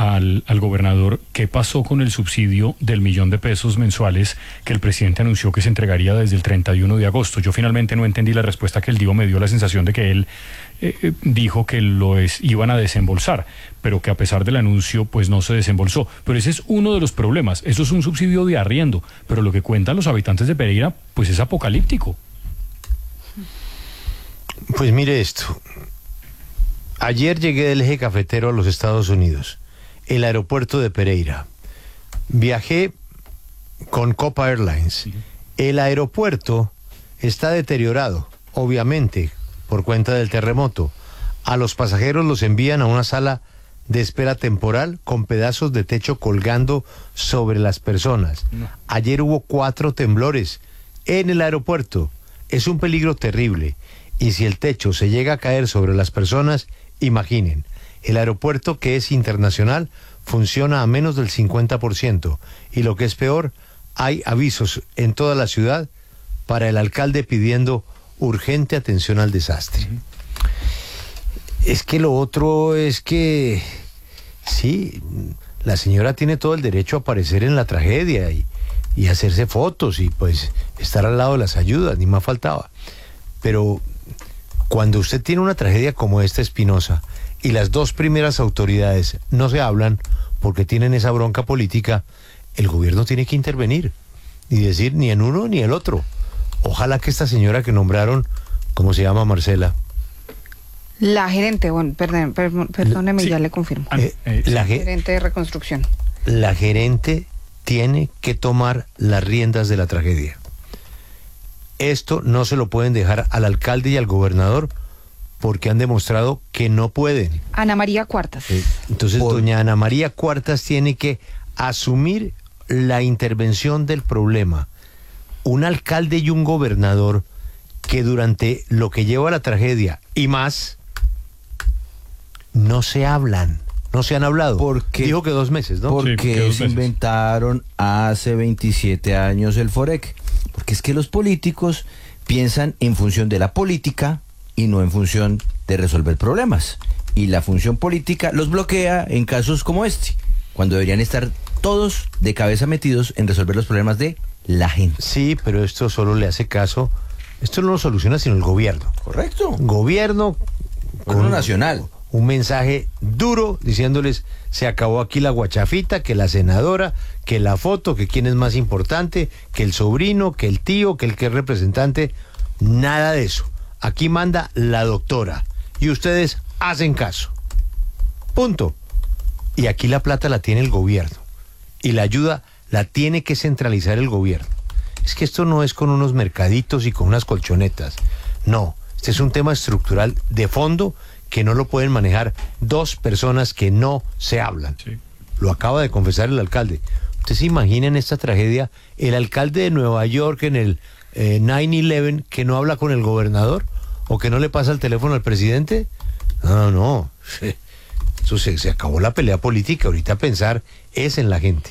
al gobernador qué pasó con el subsidio del $1.000.000 mensuales que el presidente anunció que se entregaría desde el 31 de agosto. Yo finalmente no entendí la respuesta que él dio, me dio la sensación de que él dijo que iban a desembolsar, pero que a pesar del anuncio pues no se desembolsó. Pero ese es uno de los problemas, eso es un subsidio de arriendo, pero lo que cuentan los habitantes de Pereira pues es apocalíptico. Pues mire esto. Ayer llegué del eje cafetero a los Estados Unidos, el aeropuerto de Pereira. Viajé con Copa Airlines. Sí. El aeropuerto está deteriorado, obviamente, por cuenta del terremoto. A los pasajeros los envían a una sala de espera temporal con pedazos de techo colgando sobre las personas. No. Ayer hubo 4 temblores en el aeropuerto. Es un peligro terrible. Y si el techo se llega a caer sobre las personas, imaginen, el aeropuerto, que es internacional, funciona a menos del 50%. Y lo que es peor, hay avisos en toda la ciudad para el alcalde pidiendo urgente atención al desastre. Es que lo otro es que, sí, la señora tiene todo el derecho a aparecer en la tragedia y hacerse fotos y pues estar al lado de las ayudas, ni más faltaba. Pero cuando usted tiene una tragedia como esta, Espinosa, y las 2 primeras autoridades no se hablan porque tienen esa bronca política, el gobierno tiene que intervenir y decir ni en uno ni el otro. Ojalá que esta señora que nombraron, ¿cómo se llama, Marcela? La gerente, bueno, perdóneme, sí. Ya le confirmo. La gerente de reconstrucción. La gerente tiene que tomar las riendas de la tragedia. Esto no se lo pueden dejar al alcalde y al gobernador porque han demostrado que no pueden. Ana María Cuartas. Entonces, doña Ana María Cuartas tiene que asumir la intervención del problema. Un alcalde y un gobernador que durante lo que lleva la tragedia y más, no se hablan. No se han hablado. Porque dijo que 2 meses, ¿no? Porque se inventaron hace 27 años el FOREC. Porque es que los políticos piensan en función de la política y no en función de resolver problemas. Y la función política los bloquea en casos como este, cuando deberían estar todos de cabeza metidos en resolver los problemas de la gente. Sí, pero esto solo le hace caso, esto no lo soluciona sino el gobierno. Correcto. Gobierno con nacional. Un mensaje duro diciéndoles se acabó aquí la guachafita, que la senadora, que la foto, que quién es más importante, que el sobrino, que el tío, que el que es representante. Nada de eso. Aquí manda la doctora y ustedes hacen caso. Punto. Y aquí la plata la tiene el gobierno y la ayuda la tiene que centralizar el gobierno. Es que esto no es con unos mercaditos y con unas colchonetas. No, este es un tema estructural de fondo que no lo pueden manejar 2 personas que no se hablan. Sí. Lo acaba de confesar el alcalde. ¿Ustedes se imaginan esta tragedia? El alcalde de Nueva York en el 9/11 que no habla con el gobernador o que no le pasa el teléfono al presidente. No. Eso se acabó la pelea política. Ahorita pensar es en la gente.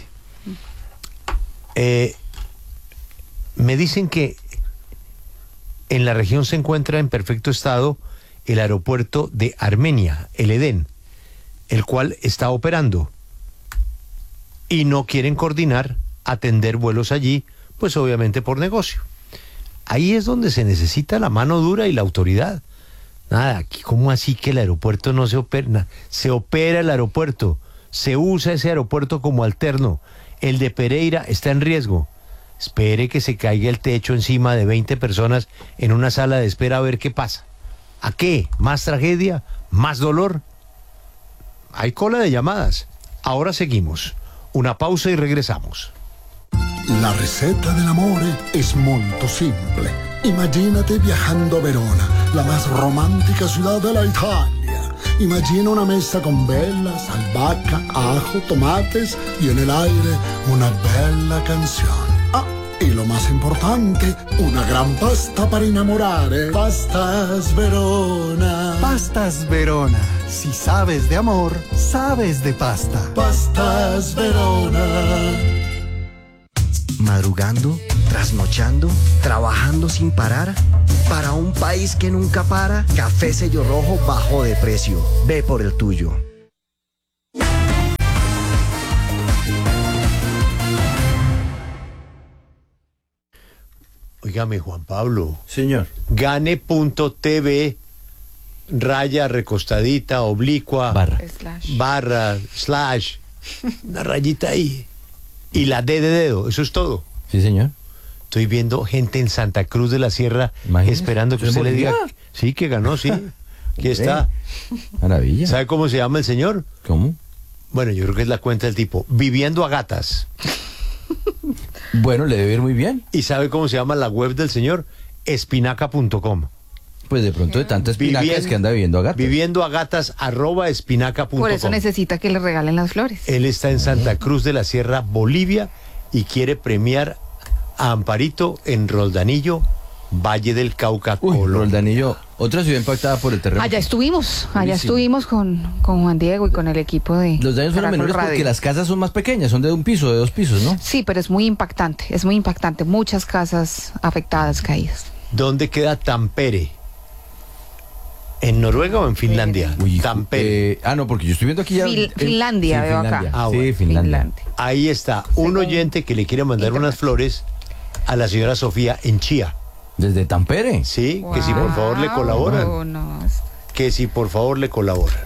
Me dicen que en la región se encuentra en perfecto estado el aeropuerto de Armenia, el Edén, el cual está operando. Y no quieren coordinar, atender vuelos allí, pues obviamente por negocio. Ahí es donde se necesita la mano dura y la autoridad. Nada, ¿cómo así que el aeropuerto no se opera? Se opera el aeropuerto, se usa ese aeropuerto como alterno. El de Pereira está en riesgo. Espere que se caiga el techo encima de 20 personas en una sala de espera a ver qué pasa. ¿A qué? ¿Más tragedia? ¿Más dolor? Hay cola de llamadas. Ahora seguimos. Una pausa y regresamos. La receta dell'amore es muy simple. Imagínate viajando a Verona, la más romántica ciudad de la Italia. Imagina una mesa con velas, albahaca, ajo, tomates y en el aire una bella canción. Y lo más importante, una gran pasta para enamorare. Pastas Verona. Pastas Verona. Si sabes de amor, sabes de pasta. Pastas Verona. Madrugando, trasnochando, trabajando sin parar. Para un país que nunca para, Café Sello Rojo bajó de precio. Ve por el tuyo. Óigame, Juan Pablo. Señor. Gane.tv raya recostadita, oblicua, barra, slash, una rayita ahí. Y la D de dedo, eso es todo. Sí, señor. Estoy viendo gente en Santa Cruz de la Sierra esperando que usted le diga, sí, que ganó, sí. Aquí está. Maravilla. ¿Sabe cómo se llama el señor? ¿Cómo? Bueno, yo creo que es la cuenta del tipo, Viviendo a Gatas. Bueno, le debe ir muy bien. ¿Y sabe cómo se llama la web del señor? Espinaca.com. Pues de pronto de tantas espinacas que anda viviendo a gatas. Viviendo a gatas @espinaca.com. Por eso necesita que le regalen las flores. Él está en Santa Cruz de la Sierra, Bolivia, y quiere premiar a Amparito en Roldanillo, Valle del Cauca, Colombia. Roldanillo, otra ciudad impactada por el terremoto. Allá estuvimos con Juan Diego y con el equipo de Los daños fueron menores porque las casas son más pequeñas, son de un piso, de 2 pisos, ¿no? Sí, pero es muy impactante, muchas casas afectadas, caídas. ¿Dónde queda Tampere? ¿En Noruega o en Finlandia? Tampere. No, porque yo estoy viendo aquí ya... Finlandia, veo acá. Sí, Finlandia. Ahí está, un oyente que le quiere mandar unas flores a la señora Sofía en Chía. ¿Desde Tampere? Sí, que si por favor le colaboran. Que si por favor le colaboran.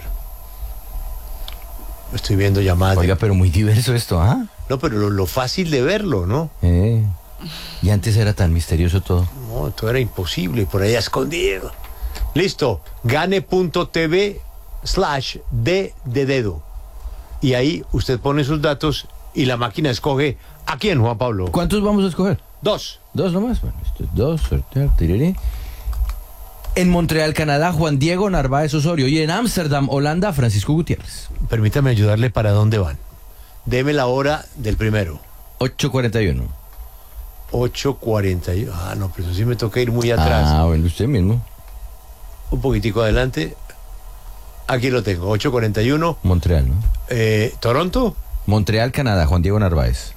Estoy viendo llamadas. Oiga, pero muy diverso esto, ¿ah? No, pero lo fácil de verlo, ¿no? Y antes era tan misterioso todo. No, todo era imposible, por allá escondido. Listo, gane.tv /D de dedo. Y ahí usted pone sus datos y la máquina escoge a quién, Juan Pablo. ¿Cuántos vamos a escoger? 2. 2 nomás. Bueno, esto es 2, sortear, tiraré. En Montreal, Canadá, Juan Diego Narváez Osorio. Y en Ámsterdam, Holanda, Francisco Gutiérrez. Permítame ayudarle para dónde van. Deme la hora del primero. 8:41. 8:41. No, pero eso sí me toca ir muy atrás. Bueno, usted mismo. Un poquitico adelante. Aquí lo tengo, 8:41. Montreal, ¿no? ¿Toronto? Montreal, Canadá, Juan Diego Narváez.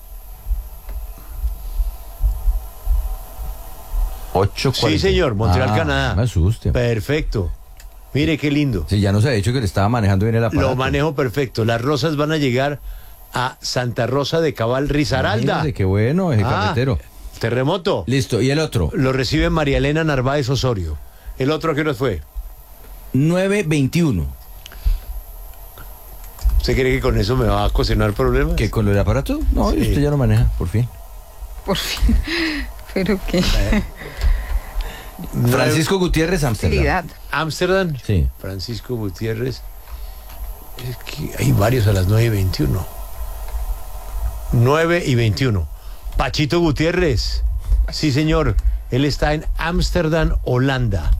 8:40. Sí, señor, Montreal, Canadá. Me asuste. Perfecto. Mire qué lindo. Sí, ya nos ha dicho que le estaba manejando bien el aparato. Lo manejo perfecto. Las rosas van a llegar a Santa Rosa de Cabal, Risaralda. Imagínese, qué bueno, ese carretero. Terremoto. Listo, ¿y el otro? Lo recibe María Elena Narváez Osorio. ¿El otro a qué hora fue? 9:21. ¿Usted cree que con eso me va a ocasionar problemas? ¿Que con el aparato? No, sí. Usted ya lo maneja, por fin. Por fin. ¿Pero qué? Francisco Gutiérrez, Ámsterdam. ¿Ámsterdam? Sí. Francisco Gutiérrez. Es que hay varios a las 9:21. 9:21. Pachito Gutiérrez. Sí, señor. Él está en Ámsterdam, Holanda.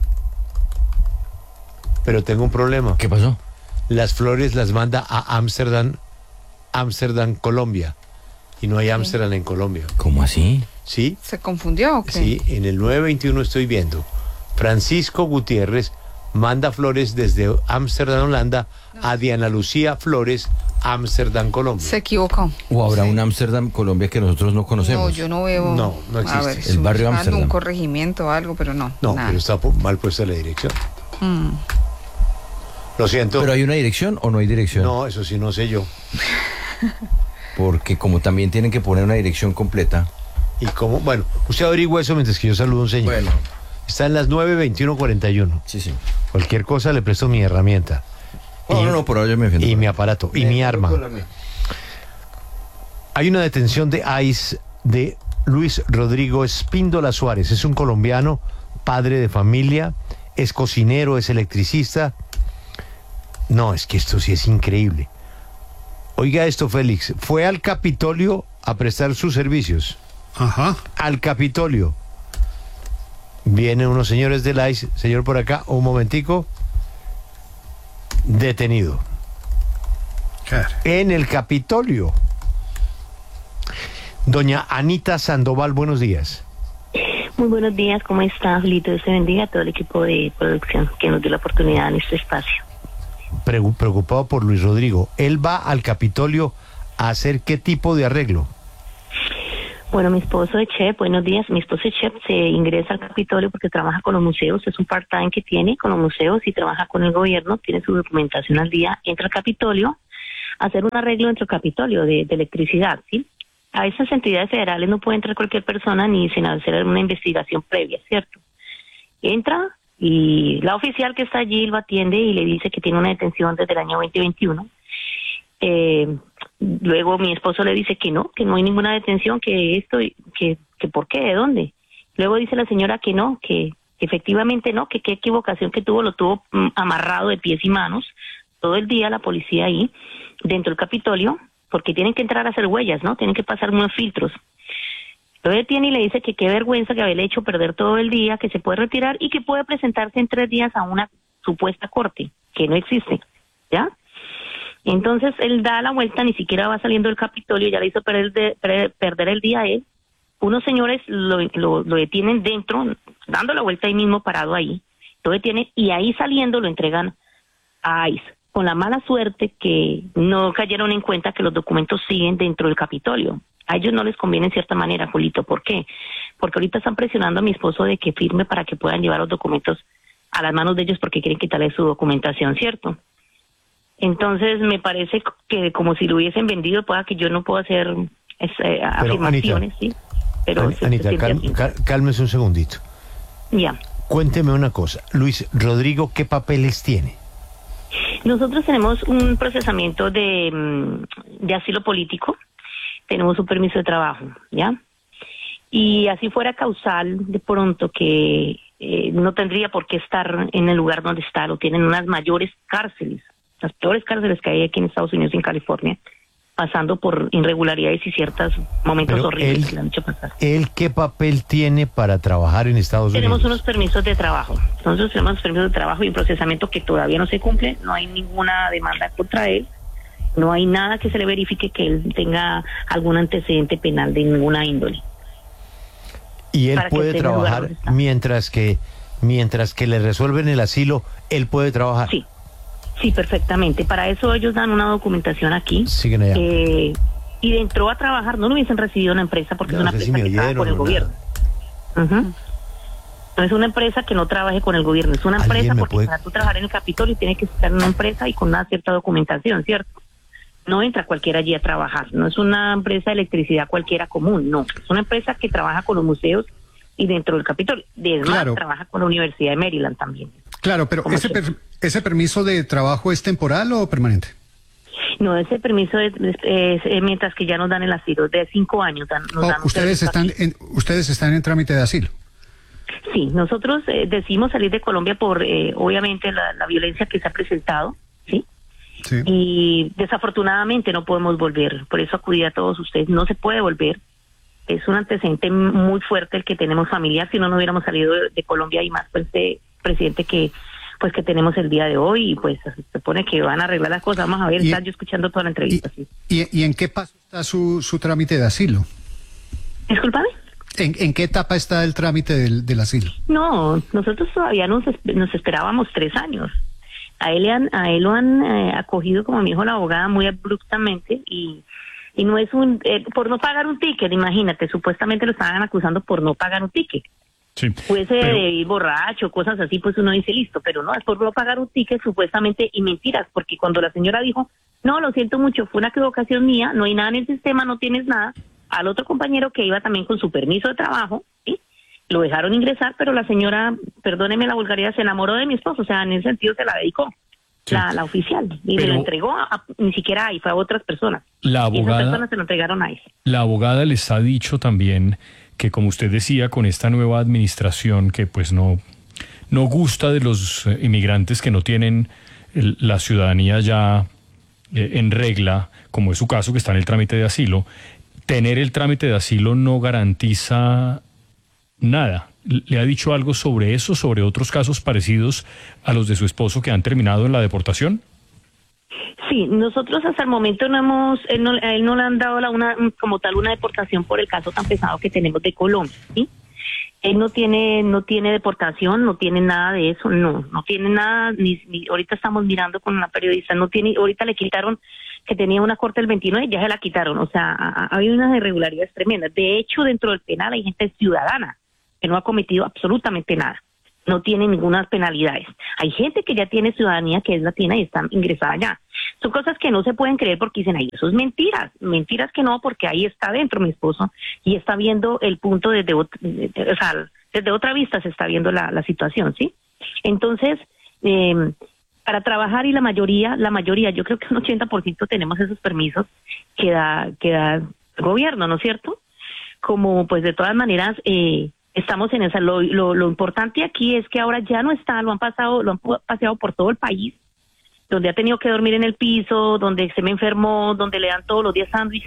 Pero tengo un problema. ¿Qué pasó? Las flores las manda a Ámsterdam, Colombia. Y no hay Ámsterdam en Colombia. ¿Cómo así? ¿Sí? ¿Se confundió o qué? Sí, en el 9:21 estoy viendo. Francisco Gutiérrez manda flores desde Ámsterdam, Holanda, a Diana Lucía Flores, Ámsterdam, Colombia. Se equivocó. ¿O habrá un Ámsterdam, Colombia, que nosotros no conocemos? No, yo no veo. No existe. A ver, el barrio buscando Ámsterdam. un corregimiento o algo, pero no. No, nada. pero está mal puesta la dirección. Lo siento. ¿Pero hay una dirección o no hay dirección? No, eso sí no sé yo. Porque como también tienen que poner una dirección completa. ¿Y cómo? Bueno, usted averigua eso mientras que yo saludo a un señor. Bueno. Está en las 9:21:41. Sí, sí. Cualquier cosa le presto mi herramienta. No, por ahora yo me defiendo. Y mi aparato, y mi arma. Hay una detención de ICE de Luis Rodrigo Espíndola Suárez. Es un colombiano, padre de familia, es cocinero, es electricista. No, es que esto sí es increíble. Oiga esto, Félix. Fue al Capitolio a prestar sus servicios. Ajá. Al Capitolio. Vienen unos señores del ICE. Señor, por acá, un momentico. Detenido. En el Capitolio. Doña Anita Sandoval, buenos días. Muy buenos días, ¿cómo está, Julito? Dios te bendiga a todo el equipo de producción que nos dio la oportunidad en este espacio. Preocupado por Luis Rodrigo. ¿Él va al Capitolio a hacer qué tipo de arreglo? Bueno, mi esposo es chef, buenos días. Mi esposo es chef, se ingresa al Capitolio porque trabaja con los museos, es un part-time que tiene con los museos y trabaja con el gobierno, tiene su documentación al día, entra al Capitolio a hacer un arreglo dentro del Capitolio de electricidad, ¿sí? a esas entidades federales no puede entrar cualquier persona ni sin hacer una investigación previa, ¿cierto? Entra y la oficial que está allí lo atiende y le dice que tiene una detención desde el año 2021. Luego mi esposo le dice que no hay ninguna detención, que esto, que ¿por qué? ¿De dónde? Luego dice la señora que no, que efectivamente no, que qué equivocación que tuvo, lo tuvo amarrado de pies y manos todo el día la policía ahí, dentro del Capitolio, porque tienen que entrar a hacer huellas, ¿no? Tienen que pasar unos filtros. Lo detiene y le dice que qué vergüenza que haberle hecho perder todo el día, que se puede retirar y que puede presentarse en 3 días a una supuesta corte, que no existe, ¿ya? Entonces él da la vuelta, ni siquiera va saliendo del Capitolio, ya le hizo perder el día a él. Unos señores lo detienen dentro, dando la vuelta ahí mismo, parado ahí, lo detienen y ahí saliendo lo entregan a ICE, con la mala suerte que no cayeron en cuenta que los documentos siguen dentro del Capitolio. A ellos no les conviene en cierta manera, Julito. ¿Por qué? Porque ahorita están presionando a mi esposo de que firme para que puedan llevar los documentos a las manos de ellos porque quieren quitarle su documentación, ¿cierto? Entonces me parece que como si lo hubiesen vendido, pueda que yo no puedo hacer afirmaciones, Anita, ¿sí? Pero Anita, cálmese un segundito. Ya. Cuénteme una cosa. Luis Rodrigo, ¿qué papeles tiene? Nosotros tenemos un procesamiento de asilo político, tenemos un permiso de trabajo, ¿ya? Y así fuera causal, de pronto que no tendría por qué estar en el lugar donde está, lo tienen unas mayores cárceles, las peores cárceles que hay aquí en Estados Unidos y en California, pasando por irregularidades y ciertos momentos horribles que le han hecho pasar. ¿Él qué papel tiene para trabajar en Estados Unidos? Tenemos unos permisos de trabajo. Nosotros tenemos permisos de trabajo y un procesamiento que todavía no se cumple. No hay ninguna demanda contra él. No hay nada que se le verifique que él tenga algún antecedente penal de ninguna índole. ¿Y él puede trabajar mientras que le resuelven el asilo, él puede trabajar? Sí. Sí, perfectamente. Para eso ellos dan una documentación aquí. Siguen allá. Y entró a trabajar, no lo hubiesen recibido una empresa porque es una empresa que trabaja con el gobierno. No es una empresa que no trabaje con el gobierno, es una empresa porque para tú trabajar en el Capitolio tienes que estar en una empresa y con una cierta documentación, ¿cierto? No entra cualquiera allí a trabajar, no es una empresa de electricidad cualquiera común, no. Es una empresa que trabaja con los museos y dentro del Capitolio. Además, trabaja con la Universidad de Maryland también. Claro, pero ¿ese permiso de trabajo es temporal o permanente? No, ese permiso es mientras que ya nos dan el asilo, de 5 años. ¿Ustedes están en trámite de asilo? Sí, nosotros decidimos salir de Colombia por, obviamente, la violencia que se ha presentado, ¿sí? Sí. Y desafortunadamente no podemos volver, por eso acudí a todos ustedes, no se puede volver. Es un antecedente muy fuerte el que tenemos familiar, si no hubiéramos salido de Colombia y más pues este presidente que tenemos el día de hoy y pues se supone que van a arreglar las cosas. Vamos a ver, están yo escuchando toda la entrevista. ¿Y en qué paso está su trámite de asilo? Discúlpame. ¿En qué etapa está el trámite del asilo? No, nosotros todavía nos esperábamos 3 años. A él lo han acogido, como me dijo la abogada, muy abruptamente y no es por no pagar un ticket, imagínate, supuestamente lo estaban acusando por no pagar un ticket. Sí, puede ir borracho, cosas así, pues uno dice listo, pero no, es por no pagar un ticket supuestamente y mentiras, porque cuando la señora dijo, no, lo siento mucho, fue una equivocación mía, no hay nada en el sistema, no tienes nada, al otro compañero que iba también con su permiso de trabajo, ¿sí? Lo dejaron ingresar, pero la señora, perdóneme la vulgaridad, se enamoró de mi esposo, o sea, en ese sentido se la dedicó. Sí. La oficial, y me lo entregó ni siquiera ahí, fue a otras personas. La abogada, y esas personas se lo entregaron a él. La abogada les ha dicho también que, como usted decía, con esta nueva administración que pues no gusta de los inmigrantes que no tienen la ciudadanía ya en regla, como es su caso que está en el trámite de asilo, tener el trámite de asilo no garantiza nada. ¿Le ha dicho algo sobre eso, sobre otros casos parecidos a los de su esposo que han terminado en la deportación? Sí, nosotros hasta el momento a él no le han dado como tal una deportación por el caso tan pesado que tenemos de Colombia, ¿sí? Él no tiene deportación, no tiene nada de eso, no tiene nada, ni ahorita estamos mirando con una periodista, ahorita le quitaron que tenía una corte el 29 y ya se la quitaron, o sea, ha habido unas irregularidades tremendas. De hecho, dentro del penal hay gente ciudadana que no ha cometido absolutamente nada. no tienen ninguna penalidades. Hay gente que ya tiene ciudadanía, que es latina y está ingresada allá. Son cosas que no se pueden creer porque dicen, ay, eso es mentiras que no, porque ahí está dentro mi esposo y está viendo el punto desde otra vista, se está viendo la situación, ¿sí? Entonces, para trabajar, y la mayoría, yo creo que un 80% tenemos esos permisos que da el gobierno, ¿no es cierto? Como pues de todas maneras estamos en esa, lo importante aquí es que ahora ya no está, lo han paseado por todo el país, donde ha tenido que dormir en el piso, donde se me enfermó, donde le dan todos los días sándwich,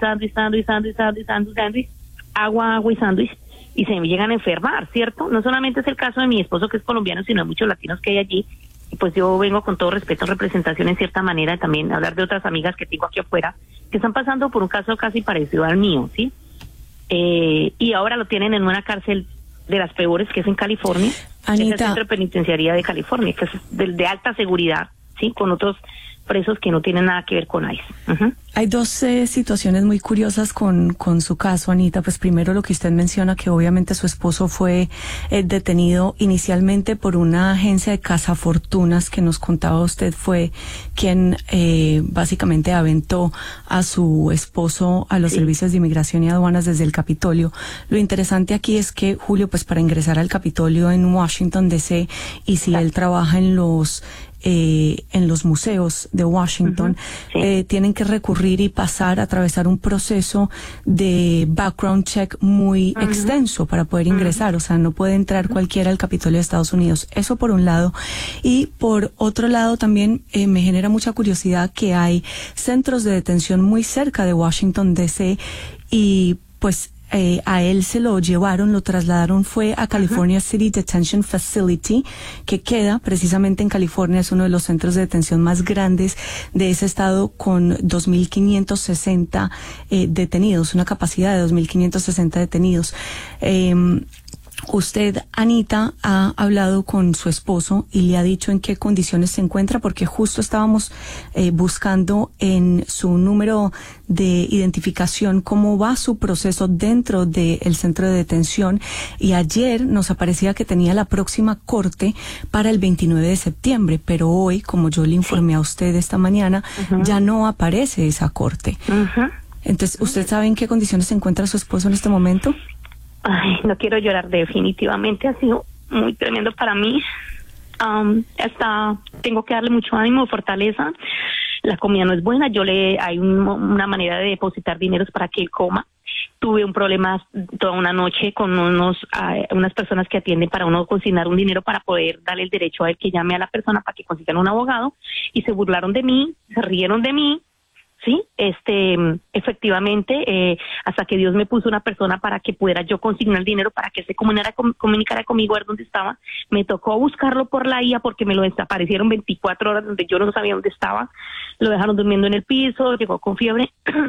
agua y sándwich, y se me llegan a enfermar, ¿cierto? No solamente es el caso de mi esposo, que es colombiano, sino de muchos latinos que hay allí. Y pues yo vengo con todo respeto en representación, en cierta manera, también hablar de otras amigas que tengo aquí afuera, que están pasando por un caso casi parecido al mío, ¿sí? Y ahora lo tienen en una cárcel de las peores, que es en California. Anita, es el centro de penitenciaría de California, que es de alta seguridad, ¿sí? Con otros presos que no tienen nada que ver con ICE. Hay dos situaciones muy curiosas con su caso, Anita. Pues primero lo que usted menciona, que obviamente su esposo fue detenido inicialmente por una agencia de cazafortunas que nos contaba usted fue quien básicamente aventó a su esposo a los servicios de inmigración y aduanas desde el Capitolio. Lo interesante aquí es que, Julio, pues para ingresar al Capitolio en Washington D.C., y si él trabaja en los museos de Washington, tienen que recurrir y atravesar un proceso de background check muy extenso para poder ingresar. O sea, no puede entrar cualquiera al Capitolio de Estados Unidos. Eso por un lado. Y por otro lado también me genera mucha curiosidad que hay centros de detención muy cerca de Washington D.C. y pues a él se lo trasladaron fue a California City Detention Facility, que queda precisamente en California, es uno de los centros de detención más grandes de ese estado, con 2.560 detenidos, una capacidad de 2.560 detenidos. Usted, Anita, ha hablado con su esposo y le ha dicho en qué condiciones se encuentra, porque justo estábamos buscando en su número de identificación cómo va su proceso dentro del centro de detención, y ayer nos aparecía que tenía la próxima corte para el 29 de septiembre, pero hoy, como yo le informé a usted esta mañana, ya no aparece esa corte. Entonces, ¿usted sabe en qué condiciones se encuentra su esposo en este momento? Ay, no quiero llorar, definitivamente ha sido muy tremendo para mí. Tengo que darle mucho ánimo, fortaleza. La comida no es buena, hay una manera de depositar dineros para que él coma. Tuve un problema toda una noche con unas personas que atienden para uno consignar un dinero para poder darle el derecho a él que llame a la persona para que consigan un abogado, y se burlaron de mí, se rieron de mí. Sí, efectivamente, hasta que Dios me puso una persona para que pudiera yo consignar el dinero, para que se comunicara conmigo a ver dónde estaba. Me tocó buscarlo por la IA porque me lo desaparecieron 24 horas donde yo no sabía dónde estaba. Lo dejaron durmiendo en el piso, llegó con fiebre.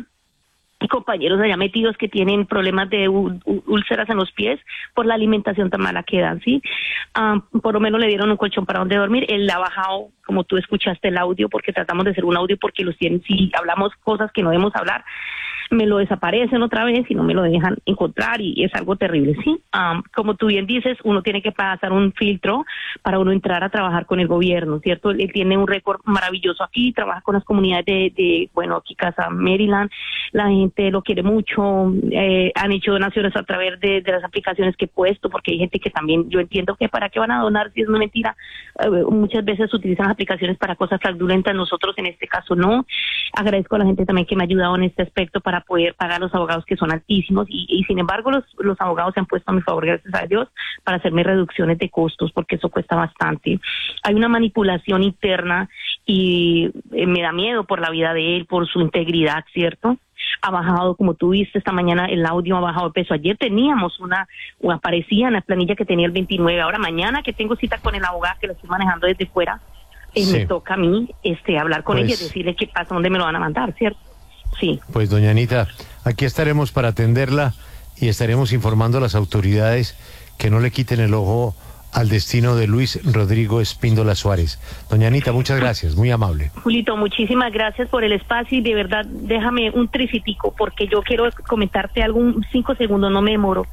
Y compañeros allá metidos que tienen problemas de úlceras en los pies por la alimentación tan mala que dan, ¿sí? Por lo menos le dieron un colchón para donde dormir. Él ha bajado, como tú escuchaste el audio, porque tratamos de hacer un audio porque los tienen, si hablamos cosas que no debemos hablar, me lo desaparecen otra vez y no me lo dejan encontrar, y es algo terrible, ¿sí? Como tú bien dices, uno tiene que pasar un filtro para uno entrar a trabajar con el gobierno, ¿cierto? Él tiene un récord maravilloso aquí, trabaja con las comunidades aquí Casa Maryland, la gente lo quiere mucho, han hecho donaciones a través de las aplicaciones que he puesto, porque hay gente que también, yo entiendo que para qué van a donar si es una mentira, muchas veces utilizan las aplicaciones para cosas fraudulentas, nosotros en este caso no. Agradezco a la gente también que me ha ayudado en este aspecto para poder pagar a los abogados, que son altísimos, y sin embargo los abogados se han puesto a mi favor, gracias a Dios, para hacerme reducciones de costos, porque eso cuesta bastante. Hay una manipulación interna y me da miedo por la vida de él, por su integridad, ¿cierto? Ha bajado, como tú viste esta mañana, el audio ha bajado de peso. Ayer teníamos aparecía en la planilla que tenía el 29, ahora mañana que tengo cita con el abogado, que lo estoy manejando desde fuera, me toca a mí hablar con ella y decirle qué pasa, dónde me lo van a mandar, ¿cierto? Sí. Pues doña Anita, aquí estaremos para atenderla y estaremos informando a las autoridades que no le quiten el ojo al destino de Luis Rodrigo Espíndola Suárez. Doña Anita, muchas gracias, muy amable. Julito, muchísimas gracias por el espacio, y de verdad déjame un tricitico, porque yo quiero comentarte algo, 5 segundos, no me demoro.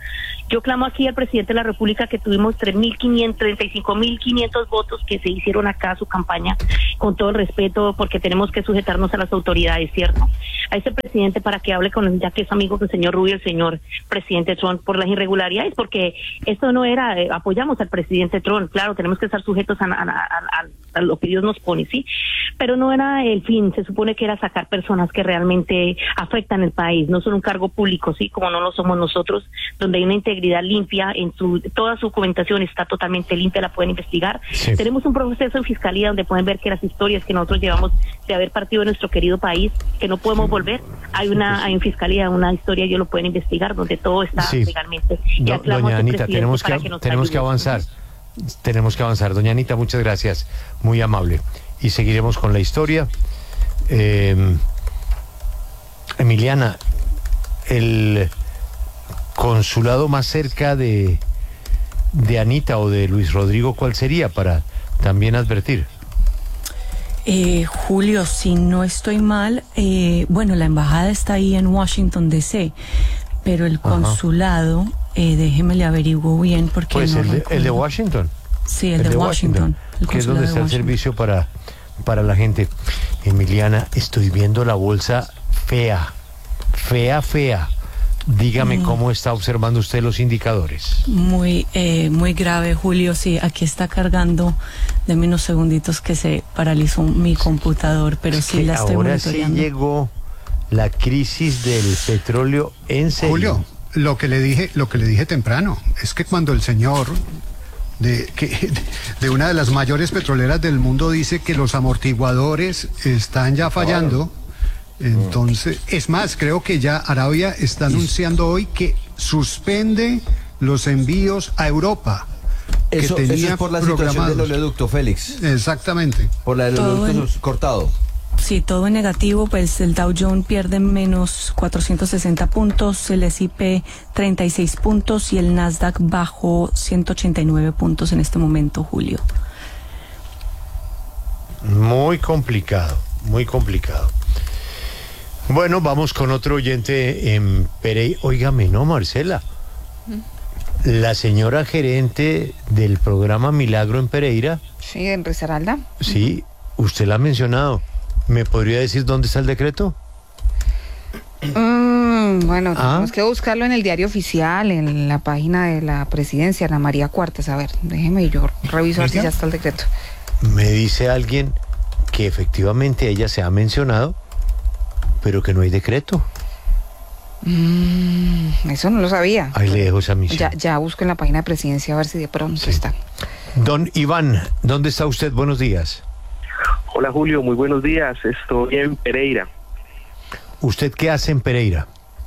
Yo clamo aquí al presidente de la República que tuvimos 35.500 votos que se hicieron acá a su campaña, con todo el respeto, porque tenemos que sujetarnos a las autoridades, ¿cierto? A ese presidente para que hable con, ya que es amigo del señor Rubio, el señor presidente Trump, por las irregularidades, porque esto no era, apoyamos al presidente Trump, claro, tenemos que estar sujetos a lo que Dios nos pone, ¿sí? Pero no era el fin, se supone que era sacar personas que realmente afectan el país, no son un cargo público, ¿sí? Como no lo somos nosotros, donde hay una integridad limpia, toda su documentación está totalmente limpia, la pueden investigar. Sí. Tenemos un proceso de fiscalía donde pueden ver que las historias que nosotros llevamos de haber partido de nuestro querido país, que no podemos volver, hay en fiscalía una historia, ellos lo pueden investigar, donde todo está legalmente. Doña Anita, tenemos que avanzar. Tenemos que avanzar. Doña Anita, muchas gracias. Muy amable. Y seguiremos con la historia. Emiliana, el consulado más cerca de Anita o de Luis Rodrigo, ¿cuál sería para también advertir? Julio, si no estoy mal, bueno, la embajada está ahí en Washington, D.C., pero el consulado, déjeme le averiguo bien porque pues no el de Washington. Sí, el de Washington. Que es donde está el servicio para la gente. Emiliana, estoy viendo la bolsa fea. Dígame cómo está observando usted los indicadores. Muy grave, Julio. Sí, aquí está cargando. Deme unos segunditos que se paralizó mi computador, pero es sí la estoy monitoreando. Ahora sí llegó la crisis del petróleo en serio. Julio, lo que le dije temprano es que cuando el señor de una de las mayores petroleras del mundo dice que los amortiguadores están ya fallando, entonces, es más, creo que ya Arabia está anunciando hoy que suspende los envíos a Europa. Eso es por la situación del oleoducto, Félix. Exactamente. Por la del oleoducto cortado. Sí, todo en negativo, pues el Dow Jones pierde menos 460 puntos, el S&P 36 puntos y el Nasdaq bajó 189 puntos en este momento, Julio. Muy complicado. Bueno, vamos con otro oyente en Pereira. Óigame, ¿no, Marcela? La señora gerente del programa Milagro en Pereira. Sí, en Risaralda. Sí, usted la ha mencionado. ¿Me podría decir dónde está el decreto? Bueno, tenemos que buscarlo en el diario oficial, en la página de la presidencia, Ana María Cuartas. A ver, déjeme yo reviso a ver si ya está el decreto. Me dice alguien que efectivamente ella se ha mencionado, pero que no hay decreto. Eso no lo sabía. Ahí le dejo esa misión. Ya busco en la página de presidencia a ver si de pronto está. Don Iván, ¿dónde está usted? Buenos días. Hola Julio, muy buenos días. Estoy en Pereira. ¿Usted qué hace en Pereira?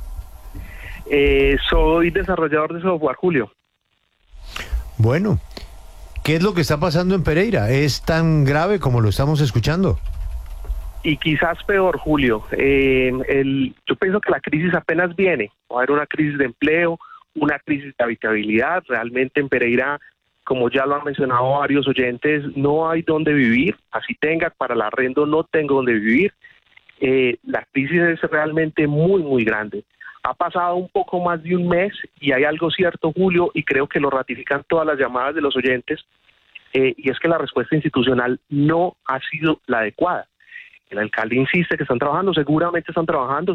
Soy desarrollador de software, Julio. Bueno, ¿qué es lo que está pasando en Pereira? ¿Es tan grave como lo estamos escuchando? Y quizás peor, Julio. Yo pienso que la crisis apenas viene. Va a haber una crisis de empleo, una crisis de habitabilidad. Realmente en Pereira, como ya lo han mencionado varios oyentes, no hay dónde vivir. Así tenga para el arrendo, no tengo dónde vivir. La crisis es realmente muy grande. Ha pasado un poco más de un mes y hay algo cierto, Julio, y creo que lo ratifican todas las llamadas de los oyentes, y es que la respuesta institucional no ha sido la adecuada. El alcalde insiste que están trabajando, seguramente están trabajando.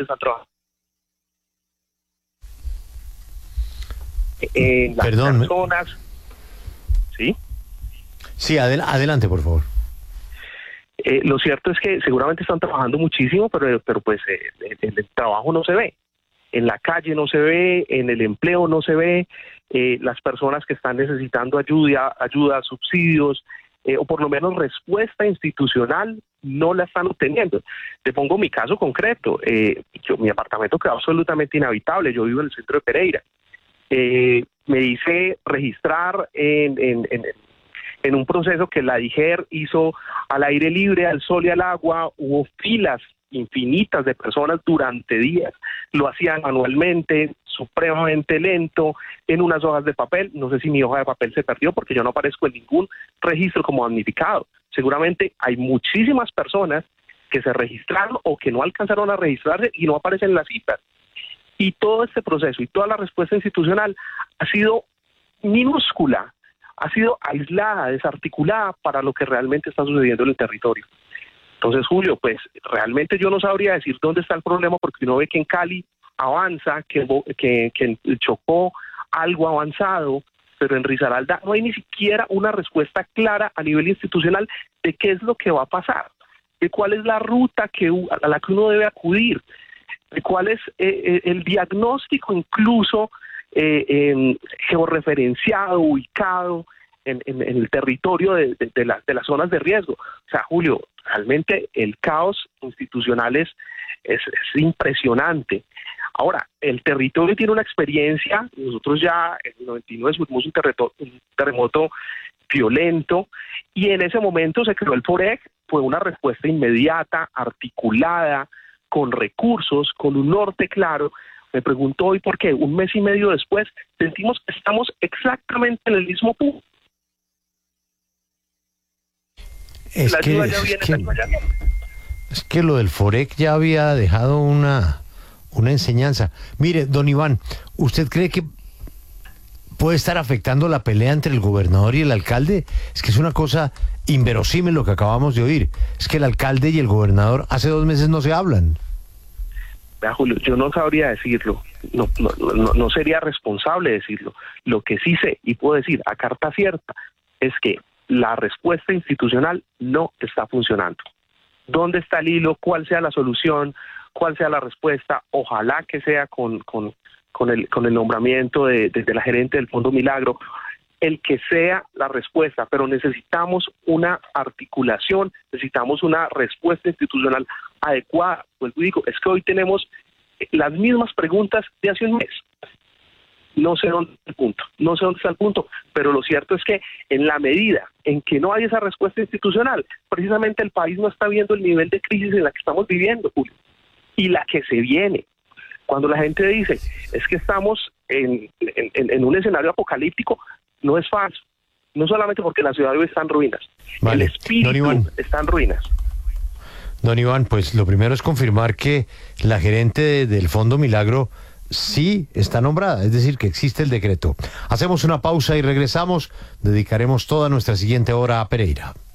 En las personas... ¿Sí? Sí, adelante, por favor. Lo cierto es que seguramente están trabajando muchísimo, pero pues el trabajo no se ve. En la calle no se ve, en el empleo no se ve, las personas que están necesitando ayuda, subsidios, o por lo menos respuesta institucional, no la están obteniendo. Te pongo mi caso concreto. Mi apartamento quedó absolutamente inhabitable. Yo vivo en el centro de Pereira. Me hice registrar en un proceso que la DIGER hizo al aire libre, al sol y al agua. Hubo filas infinitas de personas durante días. Lo hacían manualmente, supremamente lento, en unas hojas de papel. No sé si mi hoja de papel se perdió porque yo no aparezco en ningún registro como damnificado. Seguramente hay muchísimas personas que se registraron o que no alcanzaron a registrarse y no aparecen en las citas. Y todo este proceso y toda la respuesta institucional ha sido minúscula, ha sido aislada, desarticulada para lo que realmente está sucediendo en el territorio. Entonces, Julio, pues realmente yo no sabría decir dónde está el problema, porque uno ve que en Cali avanza, que en Chocó algo avanzado, pero en Risaralda no hay ni siquiera una respuesta clara a nivel institucional de qué es lo que va a pasar, de cuál es la ruta a la que uno debe acudir, de cuál es el diagnóstico incluso georreferenciado, ubicado en el territorio de las zonas de riesgo. O sea, Julio, realmente el caos institucional es impresionante. Ahora, el territorio tiene una experiencia, nosotros ya en el 99 sufrimos un terremoto violento, y en ese momento se creó el FOREC, fue una respuesta inmediata, articulada, con recursos, con un norte claro. Me pregunto hoy por qué, un mes y medio después, sentimos que estamos exactamente en el mismo punto. Es que lo del FOREC ya había dejado una enseñanza. Mire, don Iván, ¿usted cree que puede estar afectando la pelea entre el gobernador y el alcalde? Es que es una cosa inverosímil lo que acabamos de oír. Es que el alcalde y el gobernador hace 2 meses no se hablan. Vea, Julio, yo no sabría decirlo, no sería responsable decirlo. Lo que sí sé y puedo decir a carta cierta es que la respuesta institucional no está funcionando. ¿Dónde está el hilo? ¿Cuál sea la solución? ¿Cuál sea la respuesta? Ojalá que sea con el nombramiento de la gerente del Fondo Milagro, el que sea la respuesta, pero necesitamos una articulación, necesitamos una respuesta institucional adecuada. Pues digo, es que hoy tenemos las mismas preguntas de hace un mes. No sé dónde está el punto, pero lo cierto es que en la medida en que no hay esa respuesta institucional, precisamente el país no está viendo el nivel de crisis en la que estamos viviendo, Julio, y la que se viene. Cuando la gente dice, es que estamos en un escenario apocalíptico, no es falso. No solamente porque la ciudad hoy está en ruinas, vale. El espíritu está en ruinas. Don Iván, pues lo primero es confirmar que la gerente del Fondo Milagro sí está nombrada, es decir, que existe el decreto. Hacemos una pausa y regresamos. Dedicaremos toda nuestra siguiente hora a Pereira.